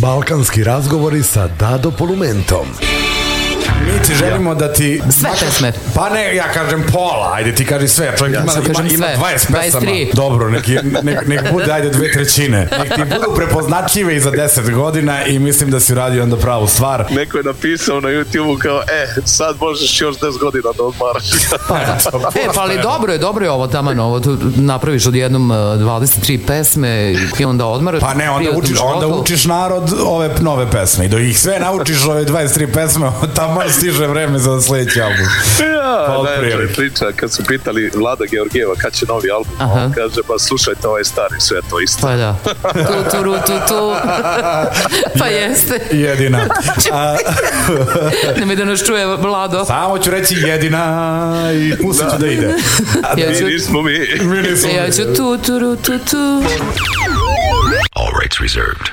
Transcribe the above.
Balkanski razgovori sa Dado Polumentom. Mi ti želimo da ti... Sve pesme. Pa ne, ja kažem pola, ajde ti kaži sve. Čovjek ima 20 pesama. 23. Dobro, nek bude, ajde 2/3. Nek ti budu prepoznatljive i za 10 godina i mislim da si uradio onda pravu stvar. Neko je napisao na YouTube-u kao, sad možeš još 10 godina da odmaraš. Pa ali dobro je ovo taman, ovo tu napraviš odjednom 23 pesme i onda odmaraš. Pa ne, onda učiš narod ove nove pesme i dok ih sve naučiš ove 23 pesme, tamo stiže vreme za sljedeći album. Najbolja priča, kad su pitali Vlada Georgijeva kad će novi album, on kaže, pa slušajte ovaj stari, sve to isto. Pa da, tu. Pa jeste. Jedina. Nemoj da nas čuje Vlado. Samo ću reći jedina i pustit ću da ide. Nismo mi. Ja ću tu. All rights reserved.